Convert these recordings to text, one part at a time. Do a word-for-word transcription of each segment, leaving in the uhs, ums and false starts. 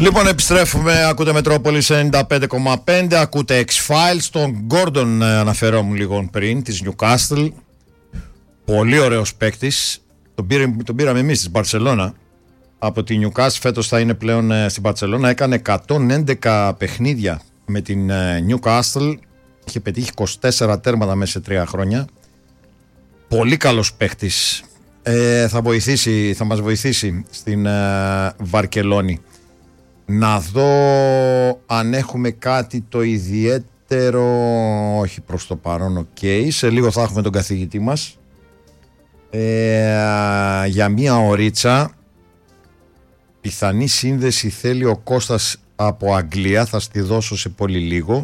Λοιπόν, επιστρέφουμε. Ακούτε Μετρόπολης ενενήντα πέντε κόμμα πέντε. Ακούτε X-Files. Τον Gordon αναφερόμουν λίγο πριν, της Newcastle. Πολύ ωραίος παίκτης. Τον, πήρε, τον πήραμε εμείς στη Μπαρσελόνα. Από τη Newcastle, φέτος θα είναι πλέον ε, στην Μπαρσελόνα. Έκανε εκατόν έντεκα παιχνίδια με την ε, Newcastle. Είχε πετύχει είκοσι τέσσερα τέρματα μέσα σε τρία χρόνια. Πολύ καλός παίκτης. Ε, θα, βοηθήσει, θα μας βοηθήσει στην ε, Βαρκελόνη. Να δω αν έχουμε κάτι το ιδιαίτερο. Όχι προς το παρόν, οκ. Okay. Σε λίγο θα έχουμε τον καθηγητή μας ε, για μία ωρίτσα. Πιθανή σύνδεση θέλει ο Κώστας από Αγγλία. Θα στη δώσω σε πολύ λίγο.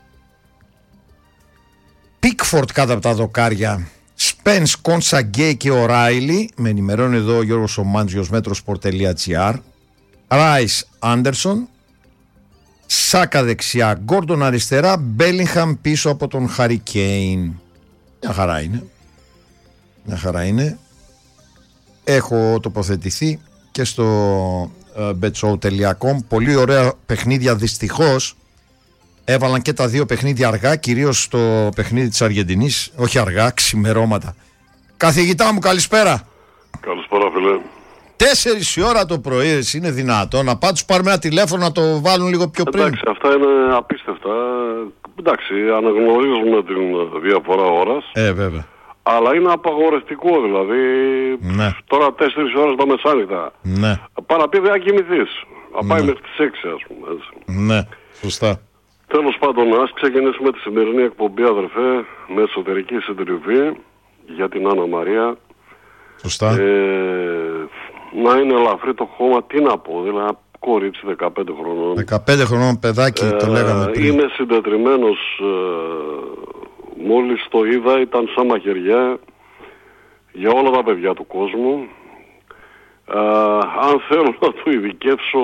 Πίκφορντ κάτω από τα δοκάρια. Σπένς, Κόνσα, Γκέι και ο Ράιλι. Με ενημερώνει εδώ ο Γιώργος Ομάντζιος, μέτροσπορτ τελεία τζι άρ. Ράις, Άντερσον. Σάκα δεξιά, Γκόρντον αριστερά, Μπέλιγχαμ πίσω από τον Χάρι Κέιν. Μια χαρά είναι. Μια χαρά είναι. Έχω τοποθετηθεί και στο uh, μπετ σόου τελεία κομ. Πολύ ωραία παιχνίδια, δυστυχώς. Έβαλαν και τα δύο παιχνίδια αργά, κυρίως στο παιχνίδι της Αργεντινής. Όχι αργά, ξημερώματα. Καθηγητά μου, καλησπέρα. Καλησπέρα, φίλε. Τέσσερις η ώρα το πρωί, είναι δυνατό να πάτε τους πάρουμε ένα τηλέφωνο να το βάλουν λίγο πιο πριν? Εντάξει, αυτά είναι απίστευτα. Εντάξει, αναγνωρίζουμε την διαφορά ώρας. Ε, βέβαια. Αλλά είναι απαγορευτικό, δηλαδή. Ναι. Τώρα τέσσερις ώρες τα μεσάνυχτα. Ναι. Παρά πει δεν κοιμηθείς. Να πάει Ναι. μέχρι τις έξι, ας πούμε. Έτσι. Ναι, σωστά. Τέλος πάντων, ας ξεκινήσουμε τη σημερινή εκπομπή, αδερφέ, με εσωτερική συντριβή για την Άννα Μαρία. Σωστά. Ε, να είναι ελαφρύ το χώμα, τι να πω, δηλαδή ένα κορίτσι δεκαπέντε χρονών. δεκαπέντε χρονών παιδάκι, ε, το λέγαμε πριν. Είμαι συντετριμμένος, ε, μόλις το είδα ήταν σαν μαχαιριά για όλα τα παιδιά του κόσμου. Ε, αν θέλω να το ειδικεύσω,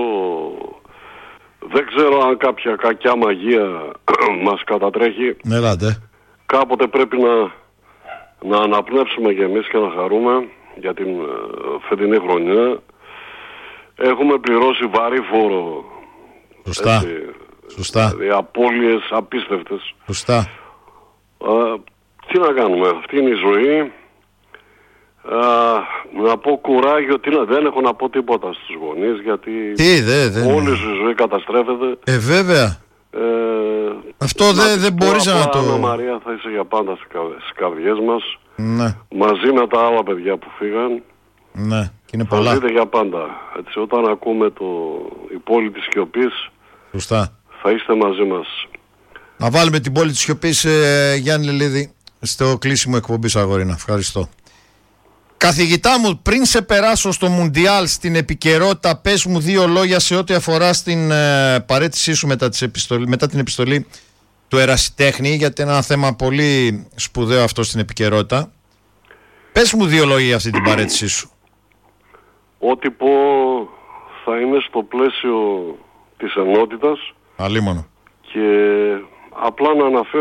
δεν ξέρω αν κάποια κακιά μαγεία μας κατατρέχει. Ελάτε. Κάποτε πρέπει να, να αναπνεύσουμε κι εμείς και να χαρούμε για την uh, φετινή χρονιά. Έχουμε πληρώσει βαρύ φόρο. Σωστά. Έτσι, Σωστά. Δηλαδή απώλειες απίστευτες. Σωστά. Uh, τι να κάνουμε, αυτή είναι η ζωή. Uh, να πω κουράγιο, τι να, δεν έχω να πω τίποτα στους γονείς, γιατί Τι, δε, δε, όλη σου η ζωή καταστρέφεται. Ε, βέβαια. Ε, Αυτό δεν δε μπορείς να το... Άννα Μαρία, θα είσαι για πάντα στις καρδιές μας. Ναι. Μαζί με τα άλλα παιδιά που φύγαν. Ναι, και είναι Θα πολλά. ζείτε για πάντα. Έτσι, όταν ακούμε το η πόλη της σιωπής, Σωστά. θα είστε μαζί μας. Να βάλουμε την πόλη της σιωπής, ε, Γιάννη Λελίδη, στο κλείσιμο εκπομπής, αγόρινα. Ευχαριστώ. Καθηγητά μου, πριν σε περάσω στο Μουντιάλ, στην επικαιρότητα, πες μου δύο λόγια σε ό,τι αφορά στην ε, παρέτησή σου μετά, τις επιστολή, μετά την επιστολή του Ερασιτέχνη, γιατί είναι ένα θέμα πολύ σπουδαίο αυτό στην επικαιρότητα. Πες μου δύο λόγια για αυτή την παρέτησή σου. Ό,τι πω θα είναι στο πλαίσιο της ενότητας Αλίμονο. και απλά να αναφέρω